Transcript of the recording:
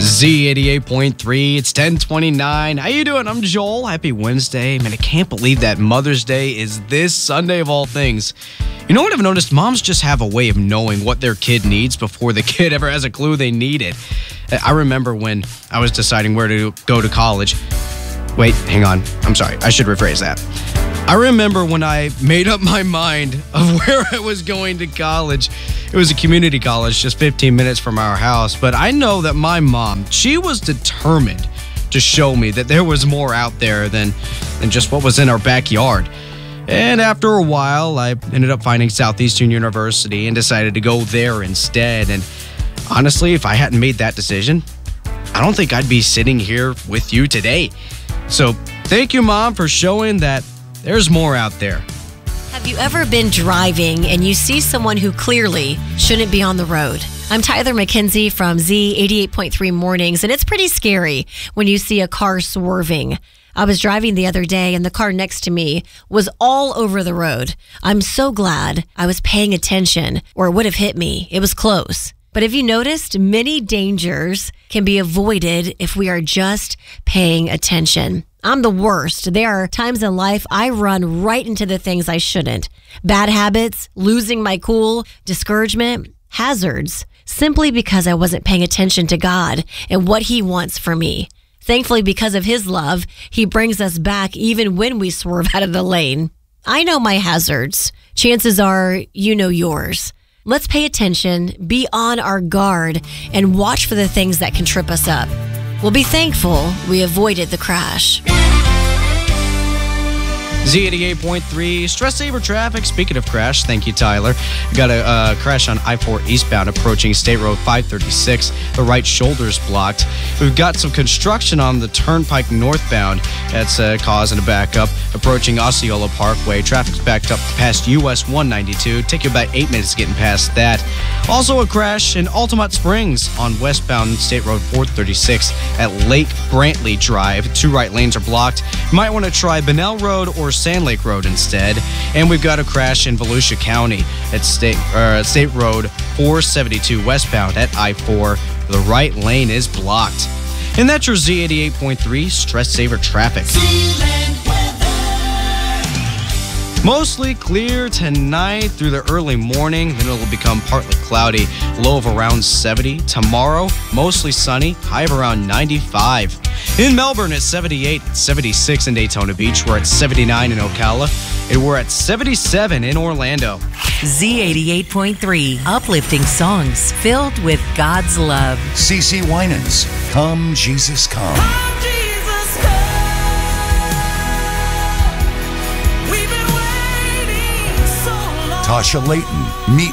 Z88.3, it's 10:29. How you doing? I'm Joel. Happy Wednesday. Man, I can't believe that Mother's Day is this Sunday of all things. You know what I've noticed? Moms just have a way of knowing what their kid needs before the kid ever has a clue they need it. I remember when I was deciding where to go to college. Wait, hang on. I'm sorry. I should rephrase that. I remember when I made up my mind of where I was going to college. It was a community college just 15 minutes from our house, but I know that my mom, she was determined to show me that there was more out there than just what was in our backyard. And after a while, I ended up finding Southeastern University and decided to go there instead. And honestly, if I hadn't made that decision, I don't think I'd be sitting here with you today. So thank you, Mom, for showing that there's more out there. Have you ever been driving and you see someone who clearly shouldn't be on the road? I'm Tyler McKenzie from Z88.3 Mornings, and it's pretty scary when you see a car swerving. I was driving the other day and the car next to me was all over the road. I'm so glad I was paying attention, or it would have hit me. It was close. But have you noticed many dangers can be avoided if we are just paying attention? I'm the worst. There are times in life I run right into the things I shouldn't. Bad habits, losing my cool, discouragement, hazards, simply because I wasn't paying attention to God and what He wants for me. Thankfully, because of His love, He brings us back even when we swerve out of the lane. I know my hazards. Chances are you know yours. Let's pay attention, be on our guard, and watch for the things that can trip us up. We'll be thankful we avoided the crash. Z88.3, stress saver traffic. Speaking of crash, thank you, Tyler. We got a crash on I-4 eastbound approaching State Road 536. The right shoulder's blocked. We've got some construction on the Turnpike northbound. That's causing a backup. Approaching Osceola Parkway. Traffic's backed up past US 192. Take you about 8 minutes getting past that. Also a crash in Altamont Springs on westbound State Road 436 at Lake Brantley Drive. 2 right lanes are blocked. You might want to try Bunnell Road or Sand Lake Road instead. And we've got a crash in Volusia County at State Road 472 westbound at I-4. The right lane is blocked. And that's your Z88.3 stress saver traffic. Mostly clear tonight through the early morning, then it'll become partly cloudy, low of around 70. Tomorrow, mostly sunny, high of around 95. In Melbourne, it's 78, it's 76 in Daytona Beach. We're at 79 in Ocala, and we're at 77 in Orlando. Z88.3, uplifting songs filled with God's love. CeCe Winans, Come Jesus Come. Come, Jesus, come. We've been waiting so long. Tasha Layton, Meet